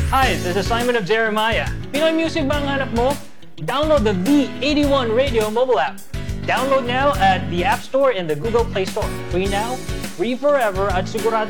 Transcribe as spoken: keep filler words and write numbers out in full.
Hi, this is Simon of Jeremiah. Pinoy music ba ang hanap mo? Download the V eighty-one Radio mobile app. Download now at the App Store and the Google Play Store. Free now, free forever, at sigurado